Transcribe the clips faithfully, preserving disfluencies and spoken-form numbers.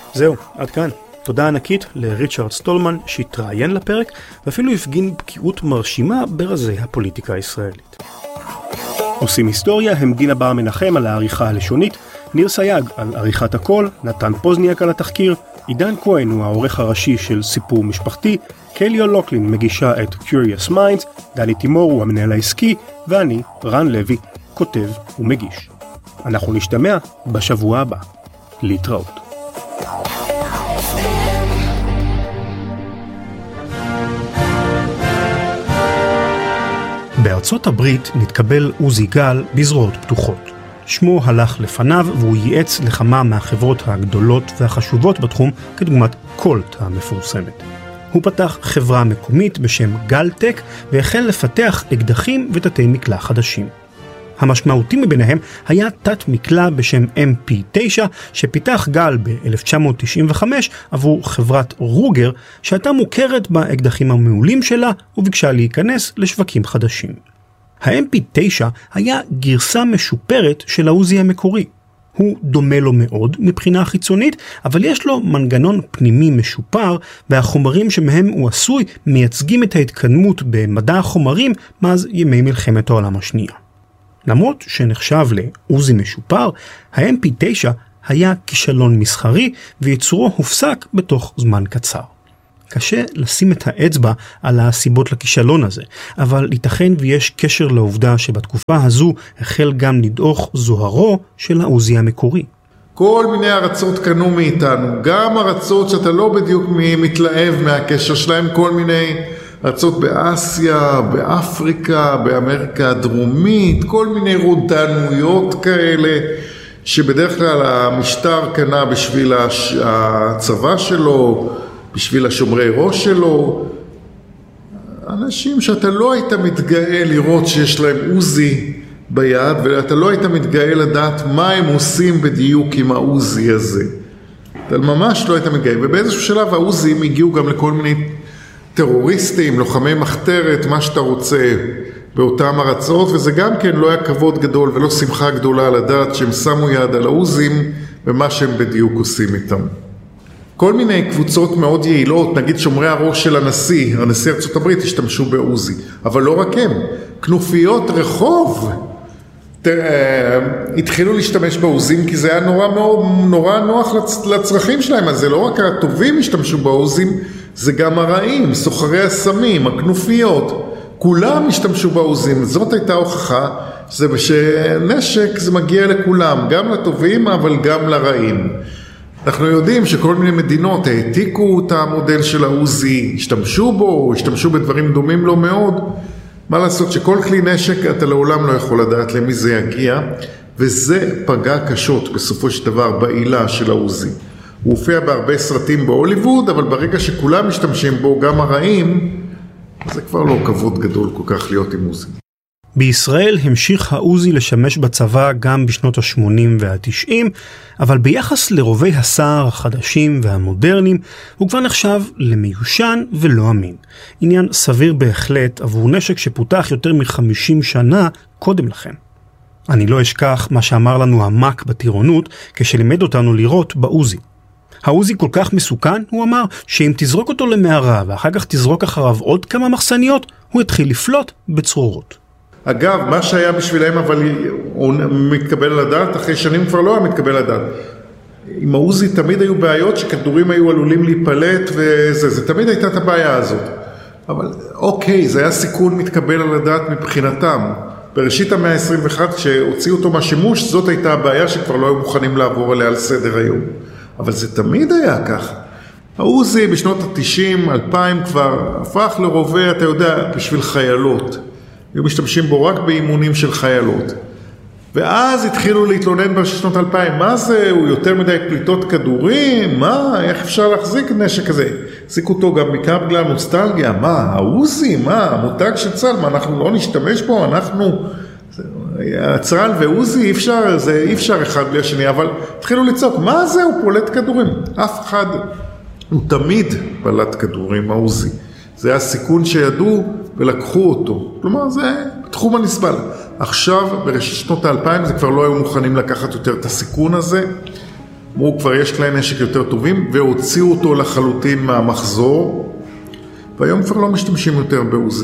זהו, עד כאן. תודה ענקית לריצ'רד סטולמן שהתראיין לפרק ואפילו הפגין בקיאות מרשימה ברזי הפוליטיקה הישראלית. עושים היסטוריה הם דינה בר מנחם על העריכה הלשונית, ניר סייג על עריכת הקול, נתן פוזניאק על התחקיר, עידן כהן הוא העורך הראשי של סיפור משפחתי, קליו לוקלין מגישה את Curious Minds, דני תימור הוא המנהל העסקי, ואני, רן לוי, כותב ומגיש. אנחנו נשתמע בשבוע הבא. להתראות. בארצות הברית נתקבל עוזי גל בזרועות פתוחות. שמו הלך לפניו והוא ייעץ לכמה מהחברות הגדולות והחשובות בתחום כדוגמת קולט המפורסמת. הוא פתח חברה מקומית בשם גלטק והחל לפתח אקדחים ותתי מקלע חדשים. המשמעותי מביניהם היה תת מקלע בשם אם פי תשע שפיתח גל ב-אלף תשע מאות תשעים וחמש עבור חברת רוגר שהייתה מוכרת באקדחים המעולים שלה וביקשה להיכנס לשווקים חדשים. ה-אם פי תשע היה גרסה משופרת של העוזי המקורי. הוא דומה לו מאוד מבחינה חיצונית, אבל יש לו מנגנון פנימי משופר, והחומרים שמהם הוא עשוי מייצגים את ההתקדמות במדע החומרים מאז ימי מלחמת העולם השנייה. למרות שנחשב לעוזי משופר, ה-אם פי תשע היה כישלון מסחרי וייצורו הופסק בתוך זמן קצר. קשה לשים את האצבע על הסיבות לכישלון הזה, אבל ייתכן ויש קשר לעובדה שבתקופה הזו החל גם לדעוך זוהרו של העוזי המקורי. כל מיני ארצות קנו מאיתנו, גם ארצות שאתה לא בדיוק מתלהב מהקשר שלהם, כל מיני ארצות באסיה, באפריקה, באמריקה הדרומית, כל מיני רודנויות כאלה, שבדרך כלל המשטר קנה בשביל הצבא שלו, בשביל השומרי ראש שלו, אנשים שאתה לא היית מתגאה לראות שיש להם עוזי ביד, ואתה לא היית מתגאה לדעת מה הם עושים בדיוק עם העוזי הזה. אתה ממש לא היית מתגאה, ובאיזשהו שלב העוזים הגיעו גם לכל מיני טרוריסטים, לוחמי מחתרת, מה שאתה רוצה באותם ארצות, וזה גם כן לא היה כבוד גדול ולא שמחה גדולה לדעת שהם שמו יד על העוזים ומה שהם בדיוק עושים איתם. כל מיני קבוצות מאוד יעילות, נגיד שומרי הראש של הנשיא, הנשיא ארצות הברית השתמשו בעוזי, אבל לא רק הם, כנופיות רחוב התחילו להשתמש בעוזים כי זה היה נורא, נורא נוח לצרכים שלהם, אז זה לא רק הטובים השתמשו בעוזים, זה גם הרעים, סוחרי הסמים, הכנופיות, כולם השתמשו בעוזים. זאת הייתה הוכחה שנשק זה מגיע לכולם, גם לטובים אבל גם לרעים. אנחנו יודעים שכל מיני מדינות העתיקו את המודל של העוזי, השתמשו בו, השתמשו בדברים דומים לו מאוד. מה לעשות שכל כלי נשק אתה לעולם לא יכול לדעת למי זה יגיע, וזה פגע קשות בסופו של דבר בעילה של העוזי. הוא הופיע בהרבה סרטים בהוליווד, אבל ברגע שכולם משתמשים בו, גם הרעים, זה כבר לא כבוד גדול כל כך להיות עם עוזי. בישראל המשיך העוזי לשמש בצבא גם בשנות ה-שמונים וה-תשעים, אבל ביחס לרובי הסער החדשים והמודרניים, הוא כבר נחשב למיושן ולא אמין. עניין סביר בהחלט עבור נשק שפותח יותר מ-חמישים שנה קודם לכן. אני לא אשכח מה שאמר לנו המק בטירונות כשלימד אותנו לראות בעוזי. העוזי כל כך מסוכן, הוא אמר, שאם תזרוק אותו למערה ואחר כך תזרוק אחריו עוד כמה מחסניות, הוא התחיל לפלוט בצרורות. אגב, מה שהיה בשבילהם, אבל הוא מתקבל לדעת, אחרי שנים כבר לא היה מתקבל לדעת. עם העוזי תמיד היו בעיות שכדורים היו עלולים להיפלט וזה, זה תמיד הייתה את הבעיה הזאת. אבל אוקיי, זה היה סיכון מתקבל על הדעת מבחינתם. בראשית המאה ה-עשרים ואחת, כשהוציאו אותו מהשימוש, זאת הייתה הבעיה שכבר לא היו מוכנים לעבור עליה על סדר היום. אבל זה תמיד היה ככה. העוזי בשנות ה-תשעים, אלפיים כבר הפך לרובה, אתה יודע, בשביל חיילות. היו משתמשים בו רק באימונים של חיילות. ואז התחילו להתלונן בשנות אלפיים, מה זה? הוא יותר מדי פליטות כדורים? מה? איך אפשר להחזיק נשק כזה? החזיקו אותו גם בעיקר בגלל נוסטלגיה. מה? העוזי? מה? המותג של צה"ל? מה? אנחנו לא נשתמש בו? אנחנו... הצה"ל ועוזי אי אפשר, זה אי אפשר אחד בלי השני, אבל התחילו לצעוק, מה זה? הוא פולט כדורים. אף אחד, הוא תמיד פלט כדורים, העוזי. זה היה סיכון שידעו ולקחו אותו. כלומר, זה תחום הנסבל. עכשיו, בראשית שנות האלפיים, זה כבר לא היו מוכנים לקחת יותר את הסיכון הזה, אמרו כבר יש כלי נשק יותר טובים, והוציאו אותו לחלוטין מהמחזור, והיום כבר לא משתמשים יותר בעוזי.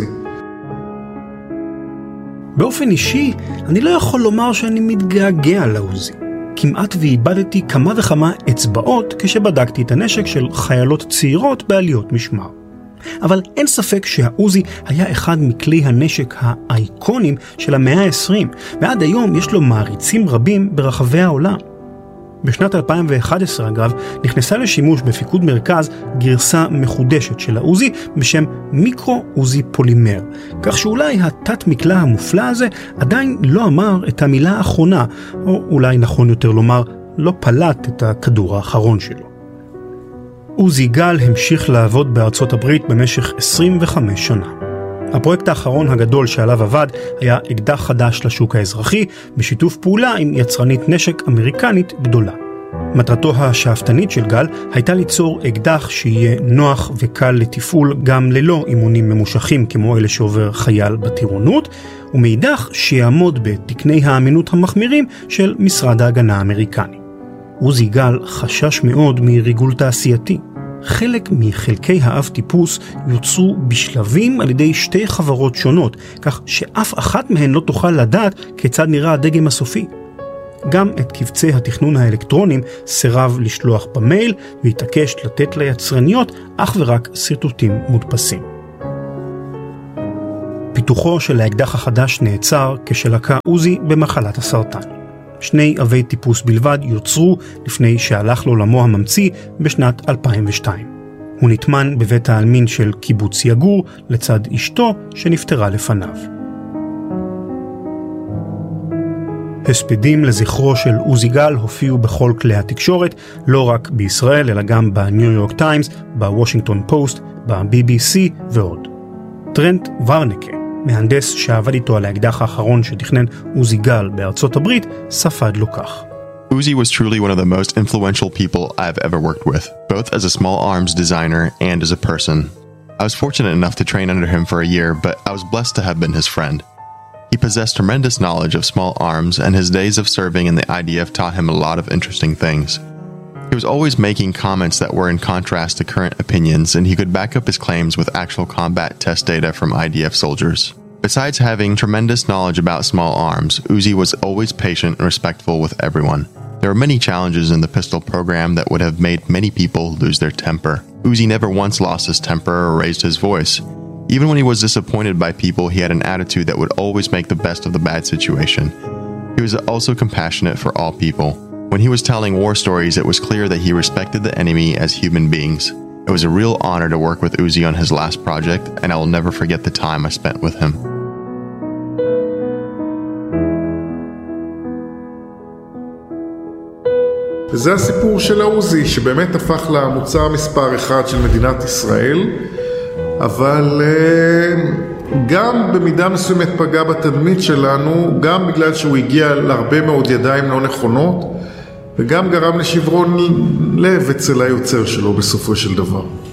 באופן אישי, אני לא יכול לומר שאני מתגעגע לעוזי. כמעט ואיבדתי כמה וכמה אצבעות כשבדקתי את הנשק של חיילות צעירות בעליות משמר. אבל אין ספק שהעוזי היה אחד מכלי הנשק האייקונים של המאה ה-עשרים, ועד היום יש לו מעריצים רבים ברחבי העולם. בשנת אלפיים ואחת עשרה, אגב, נכנסה לשימוש בפיקוד מרכז גרסה מחודשת של העוזי בשם מיקרו-עוזי פולימר, כך שאולי התת מקלע המופלא הזה עדיין לא אמר את המילה האחרונה, או אולי נכון יותר לומר, לא פלט את הכדור האחרון שלו. עוזי גל המשיך לעבוד בארצות הברית במשך עשרים וחמש שנה. הפרויקט האחרון הגדול שעליו עבד היה אקדח חדש לשוק האזרחי, בשיתוף פעולה עם יצרנית נשק אמריקנית גדולה. מטרתו השאפתנית של גל הייתה ליצור אקדח שיהיה נוח וקל לתפעול גם ללא אימונים ממושכים כמו אלה שעובר חייל בטירונות, ומאידך שיעמוד בתקני האמינות המחמירים של משרד ההגנה האמריקני. עוזי גל חשש מאוד מריגול תעשייתי. חלק מחלקי האב טיפוס יוצרו בשלבים על ידי שתי חברות שונות, כך שאף אחת מהן לא תוכל לדעת כיצד נראה הדגם הסופי. גם את קבצי התכנון האלקטרונים סירב לשלוח במייל, והתעקש לתת ליצרניות אך ורק סרטוטים מודפסים. פיתוחו של האקדח החדש נעצר כשלקה עוזי במחלת הסרטן. שני אבי טיפוס בלבד יוצרו לפני שהלך לעולמו הממציא בשנת אלפיים ושתיים. הוא נטמן בבית העלמין של קיבוץ יגור לצד אשתו שנפטרה לפניו. הספדים לזכרו של עוזי גל הופיעו בכל כלי התקשורת, לא רק בישראל אלא גם בניו יורק טיימס, בוושינגטון פוסט, ב-בי בי סי ועוד. טרנט ורנקה, מהנדס שעבד איתו על האקדח האחרון שתכנן עוזי גל בארצות הברית, ספד לו כך. Uzi was truly one of the most influential people I've ever worked with, both as a small arms designer and as a person. I was fortunate enough to train under him for a year, but I was blessed to have been his friend. He possessed tremendous knowledge of small arms, and his days of serving in the I D F taught him a lot of interesting things. He was always making comments that were in contrast to current opinions, and he could back up his claims with actual combat test data from I D F soldiers. Besides having tremendous knowledge about small arms, Uzi was always patient and respectful with everyone. There were many challenges in the pistol program that would have made many people lose their temper. Uzi never once lost his temper or raised his voice. Even when he was disappointed by people, he had an attitude that would always make the best of the bad situation. He was also compassionate for all people. When he was telling war stories, it was clear that he respected the enemy as human beings. It was a real honor to work with Uzi on his last project, and I will never forget the time I spent with him. וזה הסיפור של העוזי, שבאמת הפך למוצר מספר אחד של מדינת ישראל, אבל גם במידה מסוימת פגע בתדמית שלנו, גם בגלל שהוא הגיע להרבה מאוד ידיים לא נכונות, וגם גרם לשברון לב אצל היוצר שלו בסופו של דבר.